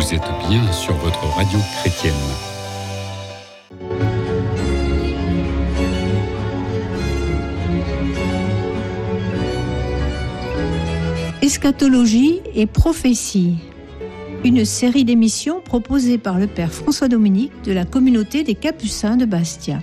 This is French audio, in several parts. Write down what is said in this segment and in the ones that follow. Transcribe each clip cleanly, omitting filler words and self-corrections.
Vous êtes bien sur votre radio chrétienne. Eschatologie et prophétie. Une série d'émissions proposée par le Père François Dominique de la communauté des Capucins de Bastia.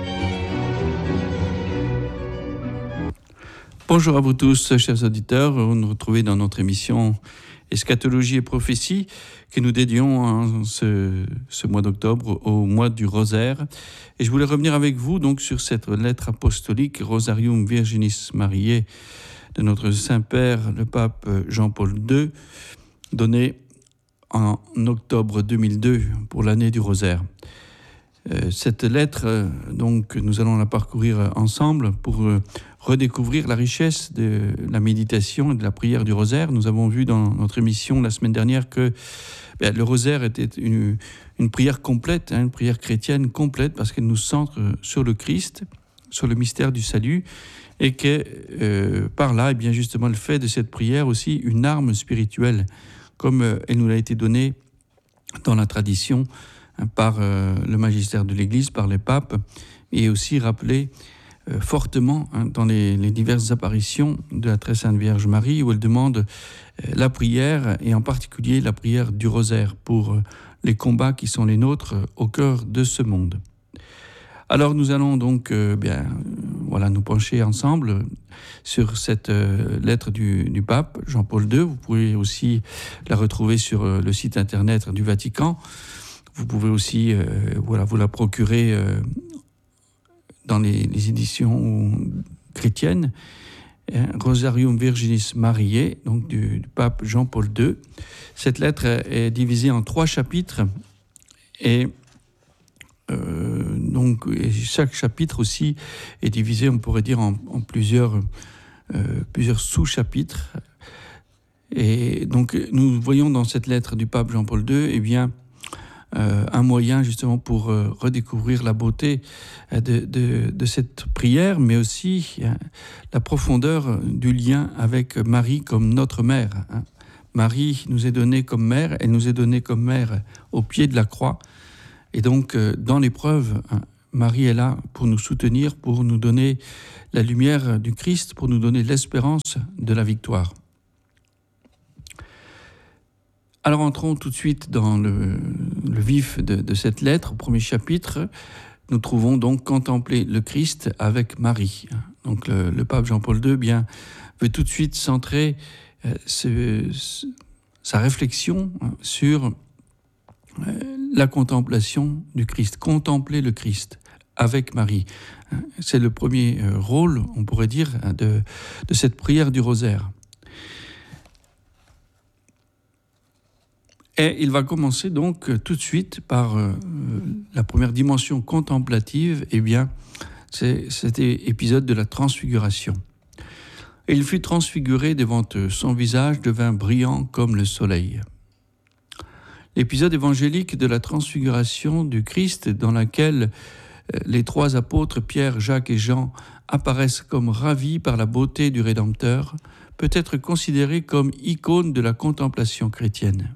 Bonjour à vous tous, chers auditeurs. Vous nous retrouvez dans notre émission Eschatologie et prophétie que nous dédions ce mois d'octobre au mois du rosaire. Et je voulais revenir avec vous donc sur cette lettre apostolique Rosarium Virginis Mariae de notre Saint-Père, le pape Jean-Paul II, donnée en octobre 2002 pour l'année du rosaire. Cette lettre, donc, nous allons la parcourir ensemble pour redécouvrir la richesse de la méditation et de la prière du rosaire. Nous avons vu dans notre émission la semaine dernière que le rosaire était une prière complète, une prière chrétienne complète, parce qu'elle nous centre sur le Christ, sur le mystère du salut, et que par là, bien justement, elle fait de cette prière aussi une arme spirituelle, comme elle nous a été donnée dans la tradition par le magistère de l'Église, par les papes, et aussi rappelée fortement dans les diverses apparitions de la Très Sainte Vierge Marie, où elle demande la prière, et en particulier la prière du rosaire, pour les combats qui sont les nôtres au cœur de ce monde. Alors nous allons donc nous pencher ensemble sur cette lettre du pape Jean-Paul II. Vous pouvez aussi la retrouver sur le site internet du Vatican. Vous pouvez aussi vous la procurer dans les éditions chrétiennes. Rosarium Virginis Mariae, donc du pape Jean-Paul II. Cette lettre est divisée en 3 chapitres et chaque chapitre aussi est divisé, on pourrait dire, en plusieurs sous-chapitres. Et donc nous voyons dans cette lettre du pape Jean-Paul II, un moyen justement pour redécouvrir la beauté de cette prière, mais aussi la profondeur du lien avec Marie comme notre mère. Marie nous est donnée comme mère, elle nous est donnée comme mère au pied de la croix. Et donc, dans l'épreuve, Marie est là pour nous soutenir, pour nous donner la lumière du Christ, pour nous donner l'espérance de la victoire. Alors, entrons tout de suite dans le vif de cette lettre. Au premier chapitre, nous trouvons donc contempler le Christ avec Marie. Donc, le pape Jean-Paul II veut tout de suite centrer sa réflexion sur la contemplation du Christ, contempler le Christ avec Marie. C'est le premier rôle, on pourrait dire, de cette prière du rosaire. Et il va commencer donc tout de suite par la première dimension contemplative, c'est cet épisode de la transfiguration. Et il fut transfiguré devant eux, son visage devint brillant comme le soleil. L'épisode évangélique de la transfiguration du Christ, dans laquelle les 3 apôtres, Pierre, Jacques et Jean, apparaissent comme ravis par la beauté du Rédempteur, peut être considéré comme icône de la contemplation chrétienne.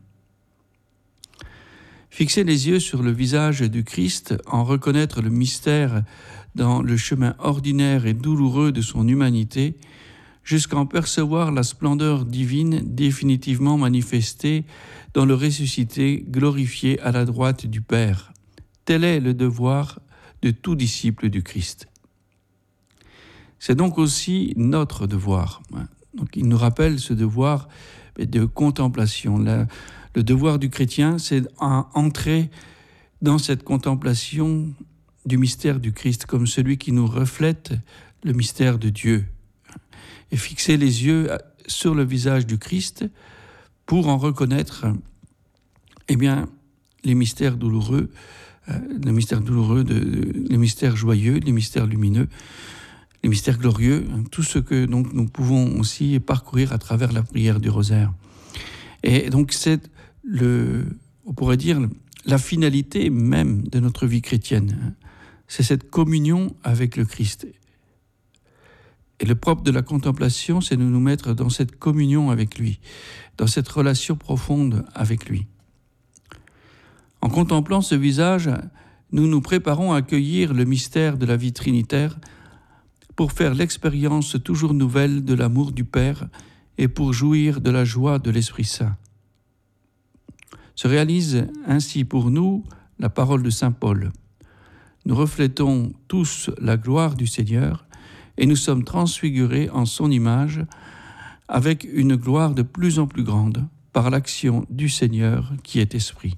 Fixer les yeux sur le visage du Christ, en reconnaître le mystère dans le chemin ordinaire et douloureux de son humanité, jusqu'à en percevoir la splendeur divine définitivement manifestée dans le ressuscité glorifié à la droite du Père. Tel est le devoir de tout disciple du Christ. C'est donc aussi notre devoir. Donc il nous rappelle ce devoir de contemplation. Le devoir du chrétien, c'est d'entrer dans cette contemplation du mystère du Christ comme celui qui nous reflète le mystère de Dieu. Et fixer les yeux sur le visage du Christ pour en reconnaître les mystères douloureux, les mystères joyeux, les mystères lumineux, les mystères glorieux, tout ce que donc, nous pouvons aussi parcourir à travers la prière du rosaire. Et donc c'est on pourrait dire, la finalité même de notre vie chrétienne. C'est cette communion avec le Christ. Et le propre de la contemplation, c'est de nous mettre dans cette communion avec lui, dans cette relation profonde avec lui. En contemplant ce visage, nous nous préparons à accueillir le mystère de la vie trinitaire pour faire l'expérience toujours nouvelle de l'amour du Père et pour jouir de la joie de l'Esprit Saint. Se réalise ainsi pour nous la parole de saint Paul. Nous reflétons tous la gloire du Seigneur et nous sommes transfigurés en son image avec une gloire de plus en plus grande par l'action du Seigneur qui est Esprit.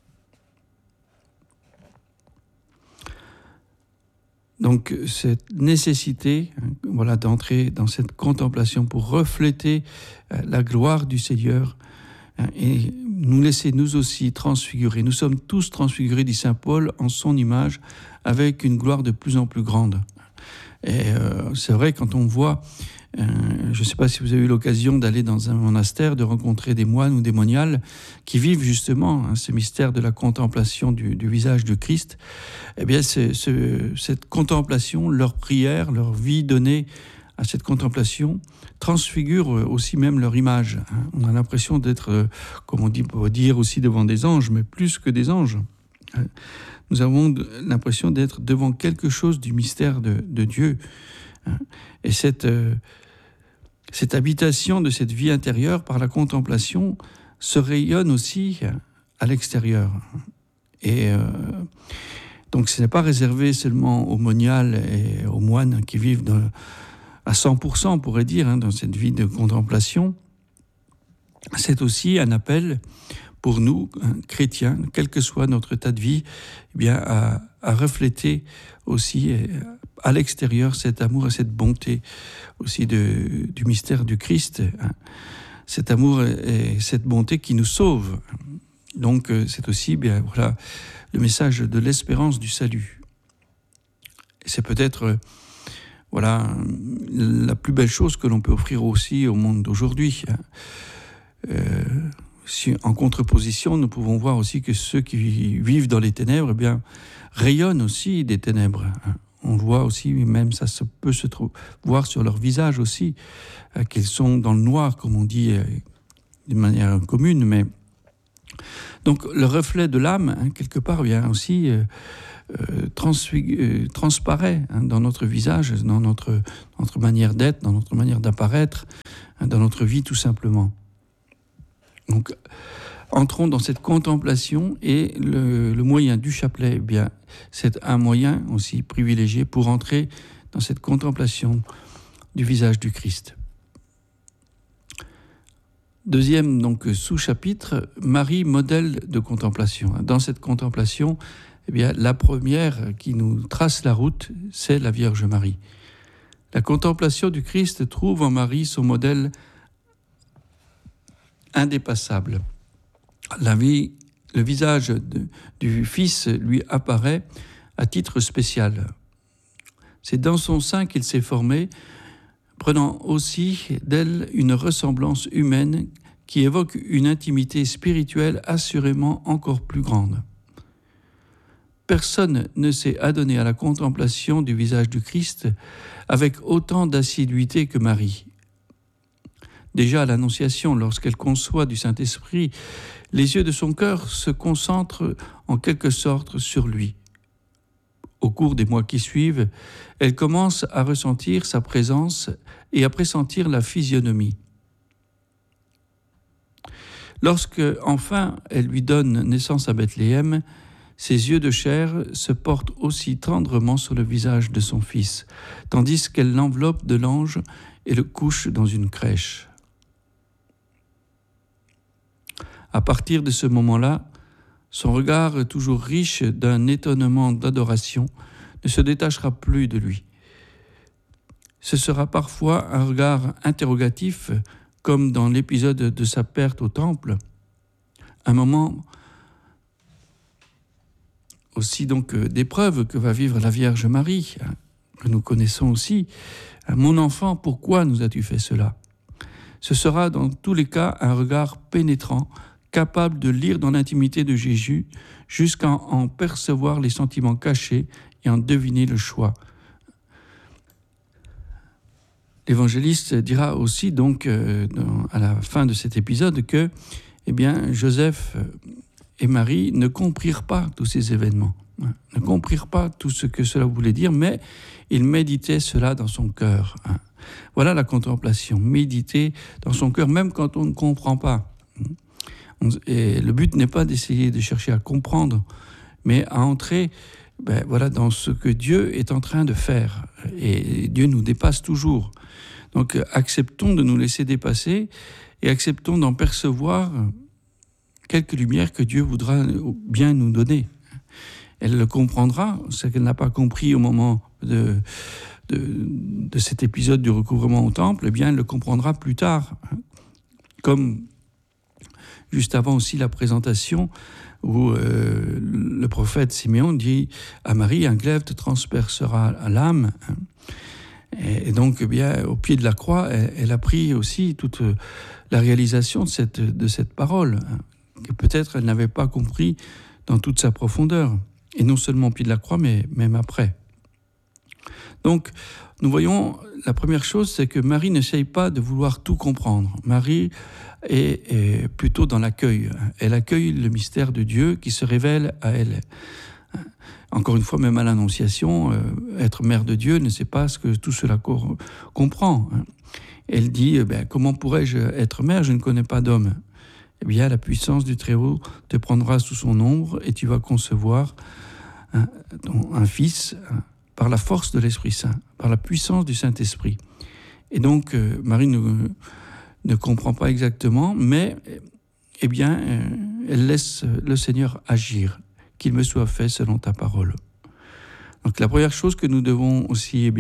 Donc cette nécessité d'entrer dans cette contemplation pour refléter la gloire du Seigneur et nous laisser nous aussi transfigurer. Nous sommes tous transfigurés, dit saint Paul, en son image avec une gloire de plus en plus grande. Et c'est vrai, quand on voit, je ne sais pas si vous avez eu l'occasion d'aller dans un monastère, de rencontrer des moines ou des moniales qui vivent justement ce mystère de la contemplation du visage du Christ, eh bien cette contemplation, leur prière, leur vie donnée à cette contemplation transfigure aussi même leur image. On a l'impression d'être, comme on peut dire aussi devant des anges, mais plus que des anges. Nous avons l'impression d'être devant quelque chose du mystère de Dieu. Et cette habitation de cette vie intérieure par la contemplation se rayonne aussi à l'extérieur. Et donc ce n'est pas réservé seulement aux moniales et aux moines qui vivent à 100%, on pourrait dire, dans cette vie de contemplation. C'est aussi un appel pour nous, chrétiens, quel que soit notre état de vie, eh bien, à refléter aussi à l'extérieur cet amour et cette bonté aussi du mystère du Christ. Cet amour et cette bonté qui nous sauvent. Donc c'est aussi le message de l'espérance du salut. Et c'est peut-être la plus belle chose que l'on peut offrir aussi au monde d'aujourd'hui. Si en contreposition, nous pouvons voir aussi que ceux qui vivent dans les ténèbres, rayonnent aussi des ténèbres. On voit aussi, même ça peut se voir sur leur visage aussi, qu'ils sont dans le noir, comme on dit d'une manière commune. Mais donc le reflet de l'âme, quelque part, vient aussi transparaît dans notre visage, dans notre manière d'être, dans notre manière d'apparaître, dans notre vie tout simplement. Donc, entrons dans cette contemplation et le moyen du chapelet, c'est un moyen aussi privilégié pour entrer dans cette contemplation du visage du Christ. Deuxième sous-chapitre, Marie, modèle de contemplation. Dans cette contemplation, la première qui nous trace la route, c'est la Vierge Marie. La contemplation du Christ trouve en Marie son modèle indépassable. Le visage du Fils lui apparaît à titre spécial. C'est dans son sein qu'il s'est formé, prenant aussi d'elle une ressemblance humaine qui évoque une intimité spirituelle assurément encore plus grande. Personne ne s'est adonné à la contemplation du visage du Christ avec autant d'assiduité que Marie. Déjà à l'Annonciation, lorsqu'elle conçoit du Saint-Esprit, les yeux de son cœur se concentrent en quelque sorte sur lui. Au cours des mois qui suivent, elle commence à ressentir sa présence et à pressentir la physionomie. Lorsque, enfin, elle lui donne naissance à Bethléem, ses yeux de chair se portent aussi tendrement sur le visage de son fils, tandis qu'elle l'enveloppe de l'ange et le couche dans une crèche. À partir de ce moment-là, son regard, toujours riche d'un étonnement d'adoration, ne se détachera plus de lui. Ce sera parfois un regard interrogatif, comme dans l'épisode de sa perte au temple, un moment aussi d'épreuve que va vivre la Vierge Marie, que nous connaissons aussi. « Mon enfant, pourquoi nous as-tu fait cela ?» Ce sera dans tous les cas un regard pénétrant, capable de lire dans l'intimité de Jésus, jusqu'à en percevoir les sentiments cachés et en deviner le choix. L'évangéliste dira aussi à la fin de cet épisode que Joseph et Marie ne comprirent pas tous ces événements, ne comprirent pas tout ce que cela voulait dire, mais ils méditaient cela dans son cœur. Voilà la contemplation, méditer dans son cœur, même quand on ne comprend pas. Et le but n'est pas d'essayer de chercher à comprendre, mais à entrer dans ce que Dieu est en train de faire. Et Dieu nous dépasse toujours. Donc acceptons de nous laisser dépasser et acceptons d'en percevoir quelques lumières que Dieu voudra bien nous donner. Elle le comprendra, ce qu'elle n'a pas compris au moment de cet épisode du recouvrement au temple, eh bien elle le comprendra plus tard. Comme juste avant aussi la présentation où le prophète Siméon dit à Marie, un glaive te transpercera l'âme. Et donc, au pied de la croix, elle a pris aussi toute la réalisation de cette parole, que peut-être elle n'avait pas compris dans toute sa profondeur. Et non seulement au pied de la croix, mais même après. Donc, nous voyons, la première chose, c'est que Marie n'essaye pas de vouloir tout comprendre. Marie est plutôt dans l'accueil. Elle accueille le mystère de Dieu qui se révèle à elle. Encore une fois, même à l'Annonciation, être mère de Dieu ne sait pas ce que tout cela comprend. Elle dit, comment pourrais-je être mère? Je ne connais pas d'homme. Eh bien, la puissance du Très-Haut te prendra sous son ombre et tu vas concevoir un fils par la force de l'Esprit Saint, par la puissance du Saint-Esprit. Et donc, Marie ne comprend pas exactement, mais elle laisse le Seigneur agir, qu'il me soit fait selon ta parole. Donc la première chose que nous devons aussi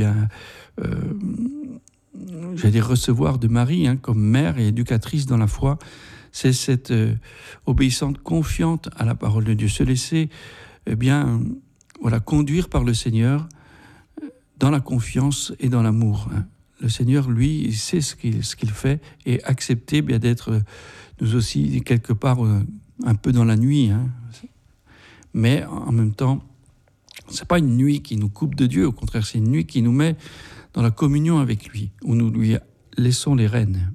recevoir de Marie comme mère et éducatrice dans la foi, c'est cette obéissante confiante à la parole de Dieu, se laisser conduire par le Seigneur dans la confiance et dans l'amour. Le Seigneur, lui, il sait ce qu'il fait, et accepter d'être nous aussi quelque part un peu dans la nuit. Mais en même temps, c'est pas une nuit qui nous coupe de Dieu, au contraire, c'est une nuit qui nous met dans la communion avec lui, où nous lui laissons les rênes.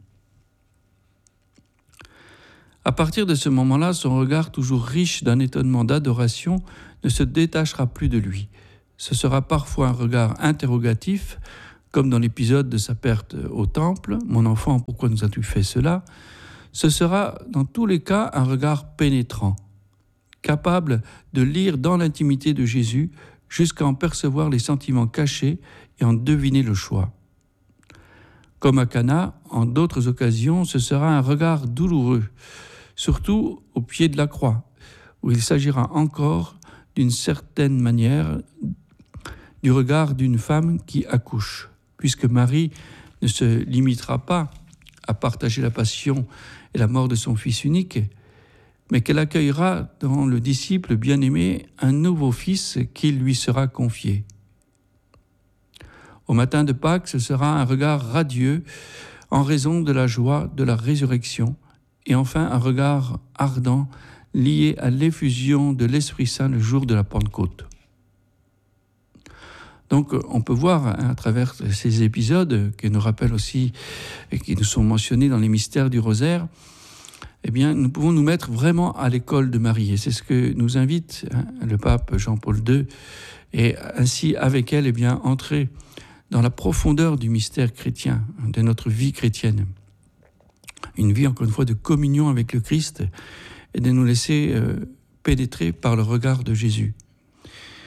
À partir de ce moment-là, son regard toujours riche d'un étonnement d'adoration ne se détachera plus de lui. Ce sera parfois un regard interrogatif, comme dans l'épisode de sa perte au temple. « Mon enfant, pourquoi nous as-tu fait cela ?» Ce sera dans tous les cas un regard pénétrant, capable de lire dans l'intimité de Jésus jusqu'à en percevoir les sentiments cachés et en deviner le choix. Comme à Cana, en d'autres occasions, ce sera un regard douloureux, surtout au pied de la croix, où il s'agira encore, d'une certaine manière, du regard d'une femme qui accouche, puisque Marie ne se limitera pas à partager la passion et la mort de son fils unique, mais qu'elle accueillera dans le disciple bien-aimé un nouveau fils qui lui sera confié. Au matin de Pâques, ce sera un regard radieux en raison de la joie de la résurrection, et enfin un regard ardent lié à l'effusion de l'Esprit Saint le jour de la Pentecôte. Donc on peut voir à travers ces épisodes qui nous rappellent aussi et qui nous sont mentionnés dans les mystères du rosaire, nous pouvons nous mettre vraiment à l'école de Marie. Et c'est ce que nous invite le pape Jean-Paul II, et ainsi avec elle entrer dans la profondeur du mystère chrétien, de notre vie chrétienne. Une vie, encore une fois, de communion avec le Christ et de nous laisser pénétrer par le regard de Jésus.